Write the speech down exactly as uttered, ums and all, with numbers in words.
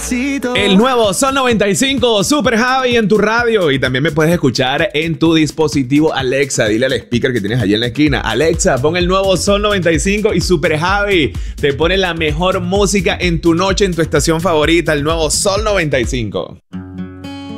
necesito. El nuevo Sol noventa y cinco, Super Javi en tu radio. Y también me puedes escuchar en tu dispositivo Alexa. Dile al speaker que tienes allí en la esquina: Alexa, pon el nuevo Sol noventa y cinco y Super Javi te pone la mejor música en tu noche, en tu estación favorita, el nuevo Sol noventa y cinco.